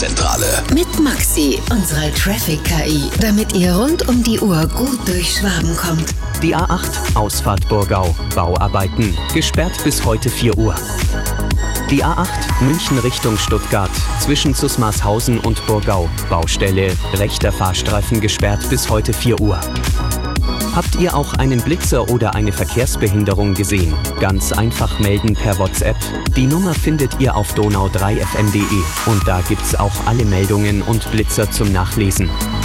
Verkehrszentrale. Mit Maxi, unserer Traffic-KI, damit ihr rund um die Uhr gut durch Schwaben kommt. Die A8, Ausfahrt Burgau, Bauarbeiten, gesperrt bis heute 4 Uhr. Die A8, München Richtung Stuttgart, zwischen Zusmarshausen und Burgau, Baustelle, rechter Fahrstreifen gesperrt bis heute 4 Uhr. Habt ihr auch einen Blitzer oder eine Verkehrsbehinderung gesehen? Ganz einfach melden per WhatsApp. Die Nummer findet ihr auf donau3fm.de und da gibt's auch alle Meldungen und Blitzer zum Nachlesen.